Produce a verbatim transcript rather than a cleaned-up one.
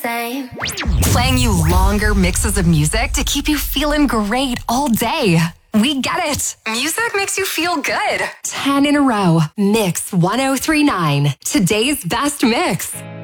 same. Playing you longer mixes of music to keep you feeling great all day. We get it. Music makes you feel good. ten in a row. Mix one oh three point nine. Today's best mix.